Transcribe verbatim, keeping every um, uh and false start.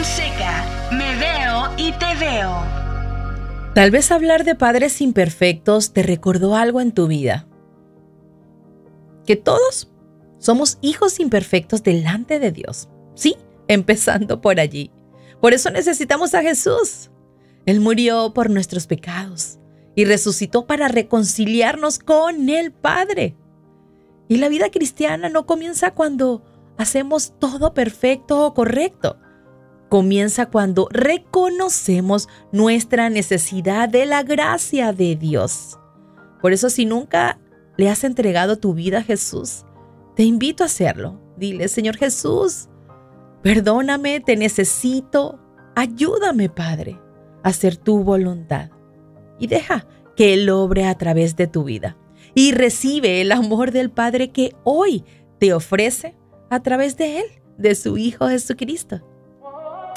Fonseca, me veo y te veo. Tal vez hablar de padres imperfectos te recordó algo en tu vida. Que todos somos hijos imperfectos delante de Dios. Sí, empezando por allí. Por eso necesitamos a Jesús. Él murió por nuestros pecados y resucitó para reconciliarnos con el Padre. Y la vida cristiana no comienza cuando hacemos todo perfecto o correcto. Comienza cuando reconocemos nuestra necesidad de la gracia de Dios. Por eso, si nunca le has entregado tu vida a Jesús, te invito a hacerlo. Dile: Señor Jesús, perdóname, te necesito. Ayúdame, Padre, a hacer tu voluntad. Y deja que Él obre a través de tu vida. Y recibe el amor del Padre que hoy te ofrece a través de Él, de su Hijo Jesucristo.